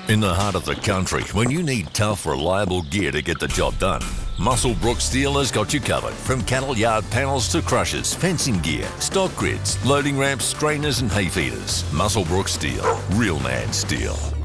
In the heart of the country, when you need tough, reliable gear to get the job done, Muswellbrook Steel has got you covered. From cattle yard panels to crushers, fencing gear, stock grids, loading ramps, strainers and hay feeders. Muswellbrook Steel, real man steel.